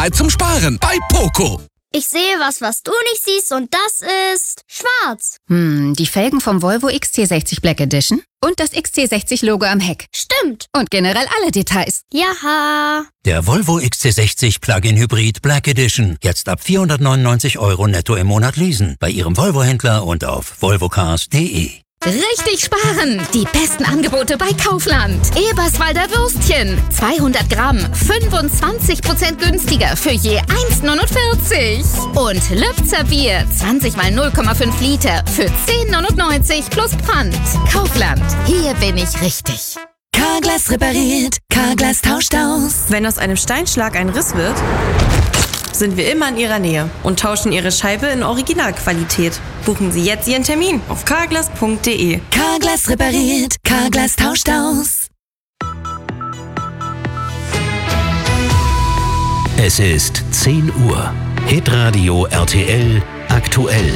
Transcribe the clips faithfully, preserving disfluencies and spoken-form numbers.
Zeit zum Sparen bei Poco. Ich sehe was, was du nicht siehst, und das ist schwarz. Hm, die Felgen vom Volvo X C sechzig Black Edition und das X C sechzig Logo am Heck. Stimmt. Und generell alle Details. Jaha. Der Volvo X C sechzig Plug-in Hybrid Black Edition. Jetzt ab vierhundertneunundneunzig Euro netto im Monat leasen. Bei Ihrem Volvo-Händler und auf volvocars punkt de. Richtig sparen! Die besten Angebote bei Kaufland. Eberswalder Würstchen. zweihundert Gramm. fünfundzwanzig Prozent günstiger für je eins Komma neunundvierzig. Und Lübzer Bier. zwanzig mal null Komma fünf Liter für zehn Komma neunundneunzig plus Pfand. Kaufland. Hier bin ich richtig. Carglass repariert. Carglass tauscht aus. Wenn aus einem Steinschlag ein Riss wird, sind wir immer in Ihrer Nähe und tauschen Ihre Scheibe in Originalqualität. Buchen Sie jetzt Ihren Termin auf carglass punkt de. Carglass repariert. Carglass tauscht aus. Es ist zehn Uhr. Hitradio R T L aktuell.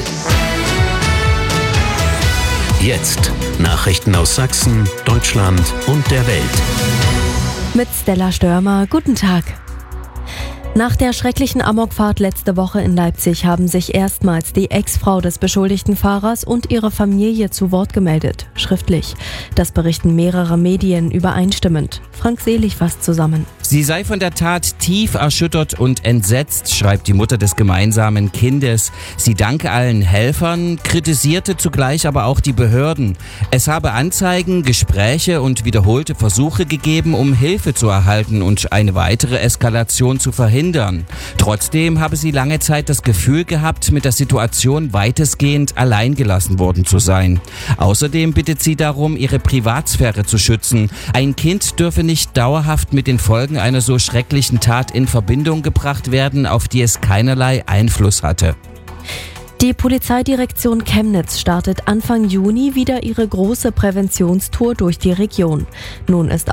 Jetzt Nachrichten aus Sachsen, Deutschland und der Welt. Mit Stella Störmer, guten Tag. Nach der schrecklichen Amokfahrt letzte Woche in Leipzig haben sich erstmals die Ex-Frau des beschuldigten Fahrers und ihre Familie zu Wort gemeldet, schriftlich. Das berichten mehrere Medien übereinstimmend. Frank Selig fasst zusammen. Sie sei von der Tat tief erschüttert und entsetzt, schreibt die Mutter des gemeinsamen Kindes. Sie danke allen Helfern, kritisierte zugleich aber auch die Behörden. Es habe Anzeigen, Gespräche und wiederholte Versuche gegeben, um Hilfe zu erhalten und eine weitere Eskalation zu verhindern. Trotzdem habe sie lange Zeit das Gefühl gehabt, mit der Situation weitestgehend alleingelassen worden zu sein. Außerdem bittet sie darum, ihre Privatsphäre zu schützen. Ein Kind dürfe nicht dauerhaft mit den Folgen einer so schrecklichen Tat in Verbindung gebracht werden, auf die es keinerlei Einfluss hatte. Die Polizeidirektion Chemnitz startet Anfang Juni wieder ihre große Präventionstour durch die Region. Nun ist